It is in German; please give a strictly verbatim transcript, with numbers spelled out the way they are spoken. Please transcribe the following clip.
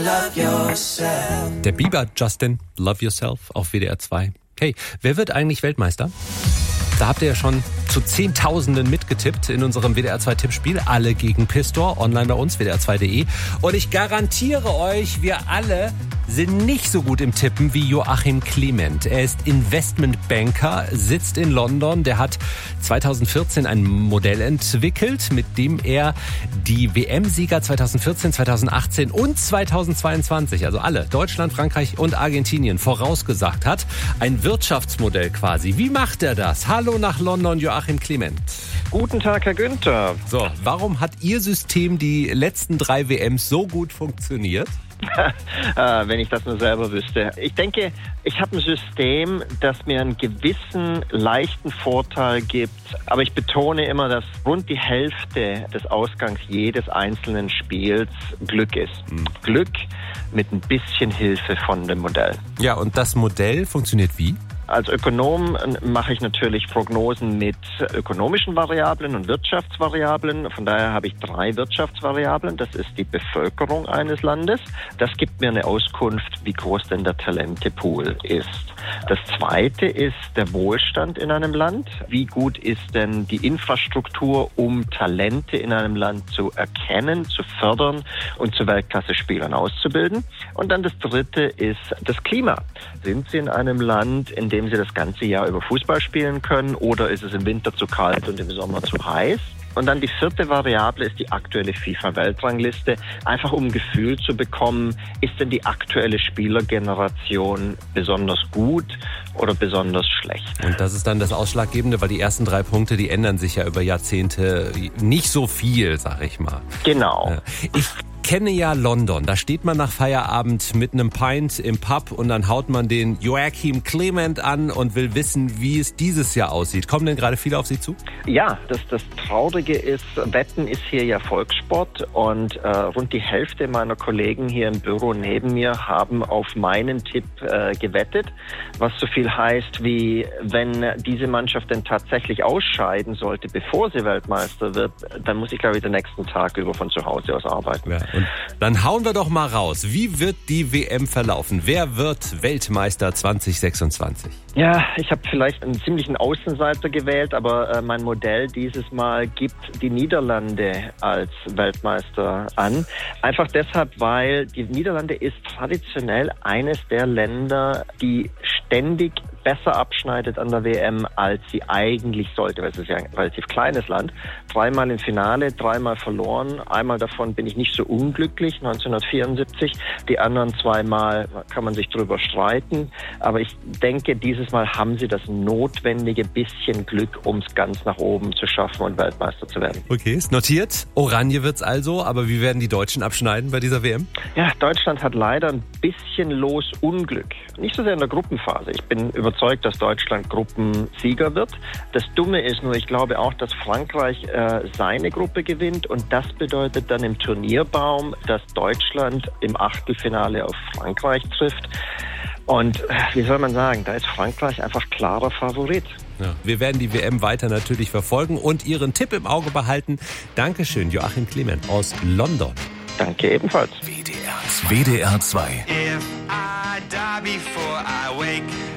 Love yourself. Der Bieber Justin, Love Yourself auf W D R zwei. Hey, wer wird eigentlich Weltmeister? Da habt ihr ja schon zu Zehntausenden mitgetippt in unserem W D R zwei Tippspiel. Alle gegen Pistor, online bei uns, W D R zwei Punkt de. Und ich garantiere euch, wir alle sind nicht so gut im Tippen wie Joachim Clement. Er ist Investmentbanker, sitzt in London. Der hat zweitausendvierzehn ein Modell entwickelt, mit dem er die W M-Sieger zweitausendvierzehn, zweitausendachtzehn und zweitausendzweiundzwanzig, also alle, Deutschland, Frankreich und Argentinien, vorausgesagt hat. Ein Wirtschaftsmodell quasi. Wie macht er das? Hallo nach London, Joachim Clement. Guten Tag, Herr Günther. So, warum hat Ihr System die letzten drei W Ms so gut funktioniert? ah, wenn ich das nur selber wüsste. Ich denke, ich habe ein System, das mir einen gewissen leichten Vorteil gibt. Aber ich betone immer, dass rund die Hälfte des Ausgangs jedes einzelnen Spiels Glück ist. Mhm. Glück mit ein bisschen Hilfe von dem Modell. Ja, und das Modell funktioniert wie? Als Ökonom mache ich natürlich Prognosen mit ökonomischen Variablen und Wirtschaftsvariablen. Von daher habe ich drei Wirtschaftsvariablen. Das ist die Bevölkerung eines Landes. Das gibt mir eine Auskunft, wie groß denn der Talentepool ist. Das zweite ist der Wohlstand in einem Land. Wie gut ist denn die Infrastruktur, um Talente in einem Land zu erkennen, zu fördern und zu Weltklasse-Spielern auszubilden? Und dann das dritte ist das Klima. Sind Sie in einem Land, in dem Sie das ganze Jahr über Fußball spielen können, oder ist es im Winter zu kalt und im Sommer zu heiß? Und dann die vierte Variable ist die aktuelle FIFA-Weltrangliste. Einfach um ein Gefühl zu bekommen, ist denn die aktuelle Spielergeneration besonders gut oder besonders schlecht? Und das ist dann das Ausschlaggebende, weil die ersten drei Punkte, die ändern sich ja über Jahrzehnte nicht so viel, sag ich mal. Genau. Ich kenne ja London. Da steht man nach Feierabend mit einem Pint im Pub und dann haut man den Joachim Clement an und will wissen, wie es dieses Jahr aussieht. Kommen denn gerade viele auf Sie zu? Ja, das, das Traurige ist, Wetten ist hier ja Volkssport und äh, rund die Hälfte meiner Kollegen hier im Büro neben mir haben auf meinen Tipp äh, gewettet, was so viel heißt wie, wenn diese Mannschaft denn tatsächlich ausscheiden sollte, bevor sie Weltmeister wird, dann muss ich, glaube ich, den nächsten Tag über von zu Hause aus arbeiten. Ja. Und dann hauen wir doch mal raus. Wie wird die W M verlaufen? Wer wird Weltmeister zwanzig sechsundzwanzig? Ja, ich habe vielleicht einen ziemlichen Außenseiter gewählt, aber äh, mein Modell dieses Mal gibt die Niederlande als Weltmeister an. Einfach deshalb, weil die Niederlande ist traditionell eines der Länder, die ständig besser abschneidet an der W M, als sie eigentlich sollte, weil es ist ja ein relativ kleines Land. Dreimal im Finale, dreimal verloren. Einmal davon bin ich nicht so unglücklich, neunzehnhundertvierundsiebzig. Die anderen zweimal kann man sich drüber streiten. Aber ich denke, dieses Mal haben sie das notwendige bisschen Glück, um es ganz nach oben zu schaffen und Weltmeister zu werden. Okay, ist notiert. Oranje wird's also. Aber wie werden die Deutschen abschneiden bei dieser W M? Ja, Deutschland hat leider ein bisschen Losunglück. Nicht so sehr in der Gruppenphase. Ich bin überzeugt, dass Deutschland Gruppensieger wird. Das Dumme ist nur, ich glaube auch, dass Frankreich äh, seine Gruppe gewinnt und das bedeutet dann im Turnierbaum, dass Deutschland im Achtelfinale auf Frankreich trifft. Und äh, wie soll man sagen, da ist Frankreich einfach klarer Favorit. Ja, wir werden die W M weiter natürlich verfolgen und Ihren Tipp im Auge behalten. Dankeschön, Joachim Clement aus London. Danke ebenfalls. W D R zwei. If I die before I wake